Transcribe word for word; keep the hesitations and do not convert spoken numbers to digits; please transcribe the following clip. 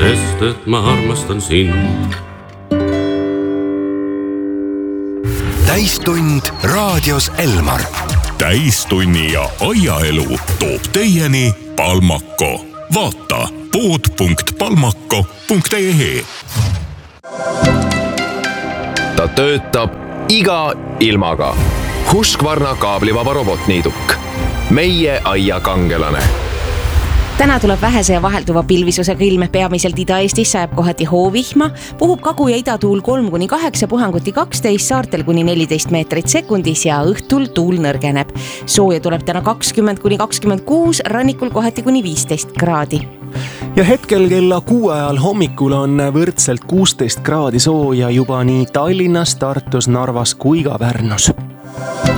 sest et ma armastan sind. Täistund raadios Elmar. Täistunni ja aiaelu toob teieni Palmako. Vaata pood punkt palmako punkt ee. Ta töötab iga ilmaga. Husqvarna kaablivaba robotniiduk. Meie aia kangelane. Täna tuleb vähese ja vahelduva pilvisusega ilme, peamiselt Ida-Eestis sajab kohati hoovihma, puhub kagu- ja idatuul kolm kuni kaheksa, puhanguti kaksteist, saartel kuni neliteist meetrit sekundis ja õhtul tuul nõrgeneb. Sooja tuleb täna kakskümmend kuni kakskümmend kuus, rannikul kohati kuni viisteist kraadi. Ja hetkel kella kuue ajal hommikul on võrdselt kuusteist kraadi sooja juba nii Tallinnas, Tartus, Narvas kui ka Pärnus.